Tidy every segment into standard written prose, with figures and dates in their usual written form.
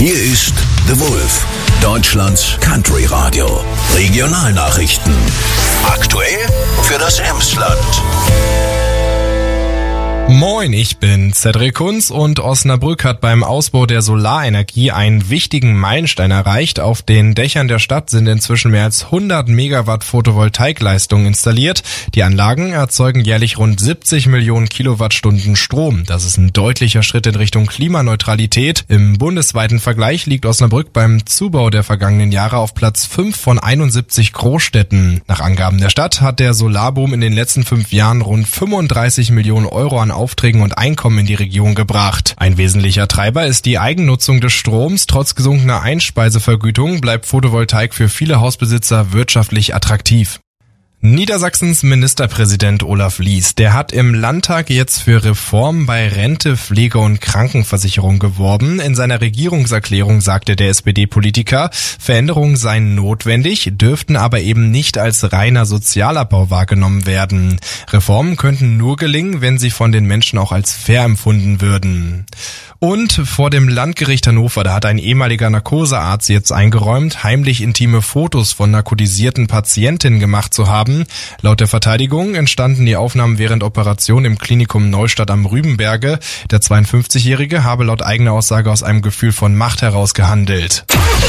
Hier ist The Wolf, Deutschlands Country Radio. Regionalnachrichten. Aktuell für das Emsland. Moin, ich bin Cedric Kunz und Osnabrück hat beim Ausbau der Solarenergie einen wichtigen Meilenstein erreicht. Auf den Dächern der Stadt sind inzwischen mehr als 100 Megawatt Photovoltaikleistung installiert. Die Anlagen erzeugen jährlich rund 70 Millionen Kilowattstunden Strom. Das ist ein deutlicher Schritt in Richtung Klimaneutralität. Im bundesweiten Vergleich liegt Osnabrück beim Zubau der vergangenen Jahre auf Platz 5 von 71 Großstädten. Nach Angaben der Stadt hat der Solarboom in den letzten 5 Jahren rund 35 Millionen Euro an Aufträgen und Einkommen in die Region gebracht. Ein wesentlicher Treiber ist die Eigennutzung des Stroms. Trotz gesunkener Einspeisevergütung bleibt Photovoltaik für viele Hausbesitzer wirtschaftlich attraktiv. Niedersachsens Ministerpräsident Olaf Lies, der hat im Landtag jetzt für Reformen bei Rente, Pflege und Krankenversicherung geworben. In seiner Regierungserklärung sagte der SPD-Politiker, Veränderungen seien notwendig, dürften aber eben nicht als reiner Sozialabbau wahrgenommen werden. Reformen könnten nur gelingen, wenn sie von den Menschen auch als fair empfunden würden. Und vor dem Landgericht Hannover, da hat ein ehemaliger Narkosearzt jetzt eingeräumt, heimlich intime Fotos von narkotisierten Patientinnen gemacht zu haben. Laut der Verteidigung entstanden die Aufnahmen während Operationen im Klinikum Neustadt am Rübenberge. Der 52-Jährige habe laut eigener Aussage aus einem Gefühl von Macht heraus gehandelt.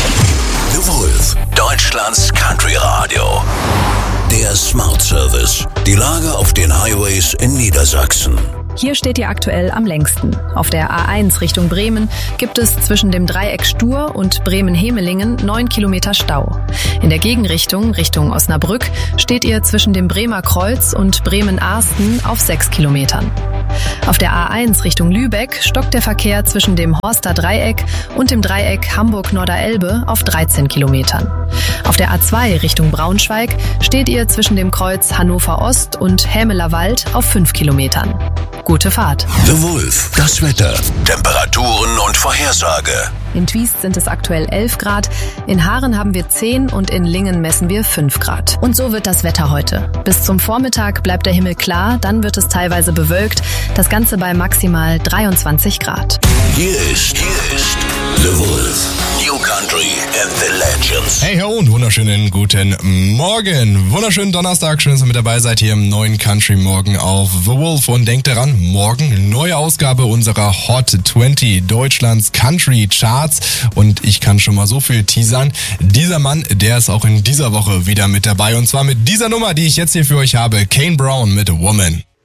The Wolf, Deutschlands Country Radio. Der Smart Service. Die Lage auf den Highways in Niedersachsen. Hier steht ihr aktuell am längsten. Auf der A1 Richtung Bremen gibt es zwischen dem Dreieck Stur und Bremen-Hemelingen 9 Kilometer Stau. In der Gegenrichtung, Richtung Osnabrück, steht ihr zwischen dem Bremer Kreuz und Bremen-Arsten auf 6 Kilometern. Auf der A1 Richtung Lübeck stockt der Verkehr zwischen dem Horster Dreieck und dem Dreieck Hamburg-Norderelbe auf 13 Kilometern. Auf der A2 Richtung Braunschweig steht ihr zwischen dem Kreuz Hannover Ost und Hämeler Wald auf 5 Kilometern. Gute Fahrt. The Wolf, das Wetter, Temperaturen und Vorhersage. In Twiest sind es aktuell 11 Grad, in Haaren haben wir 10 und in Lingen messen wir 5 Grad. Und so wird das Wetter heute. Bis zum Vormittag bleibt der Himmel klar, dann wird es teilweise bewölkt, das Ganze bei maximal 23 Grad. Hier ist The Wolf, New Country and the Legends. Hey ho und wunderschönen guten Morgen. Wunderschönen Donnerstag, schön, dass ihr mit dabei seid hier im neuen Country Morgen auf The Wolf. Und denkt daran, morgen neue Ausgabe unserer Hot 20 Deutschlands Country Charts. Und ich kann schon mal so viel teasern. Dieser Mann, der ist auch in dieser Woche wieder mit dabei. Und zwar mit dieser Nummer, die ich jetzt hier für euch habe. Kane Brown mit Woman.